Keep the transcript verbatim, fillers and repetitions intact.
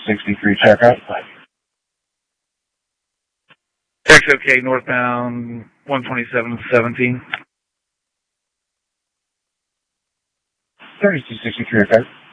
sixty-three checkout. X O K northbound one twenty-seven seventeen. thirty-two sixty-three, okay.